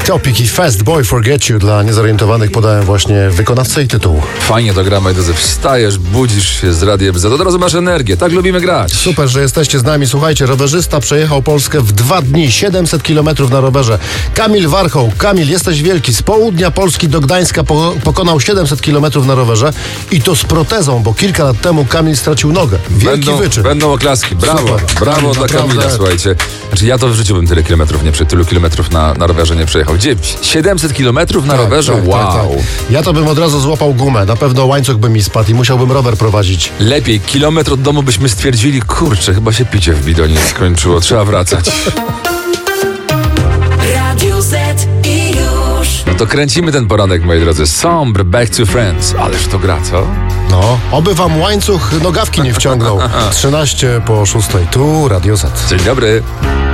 Topic i Fast Boy Forget You. Dla niezorientowanych podałem właśnie wykonawcę i tytuł. Fajnie to gra, moi drodzy. Wstajesz, budzisz się z Radiem Z. Od razu masz energię. Tak lubimy grać. Super, że jesteście z nami. Słuchajcie, rowerzysta przejechał Polskę w 2 dni. 700 km na rowerze. Kamil Warchoł. Kamil, jesteś wielki. Z południa Polski do Gdańska pokonał 700 km na rowerze. I to z protezą, bo kilka lat temu Kamil stracił nogę. Wielki wyczyn. Będą oklaski. Brawo. Super. Brawo dla Kamila, słuchajcie. Znaczy ja to w życiu bym tylu kilometrów na rowerze nie przejechał. 700 kilometrów na rowerze? Wow. Tak. Ja to bym od razu złapał gumę. Na pewno łańcuch by mi spadł i musiałbym rower prowadzić. Lepiej, kilometr od domu byśmy stwierdzili, kurczę, chyba się picie w bidonie skończyło, trzeba wracać. Radio Z i już. No to kręcimy ten poranek, moi drodzy. Sombre, Back to Friends. Ależ to gra, co? No, oby wam łańcuch nogawki nie wciągnął. 13 po 6. Tu Radio Z. Dzień dobry.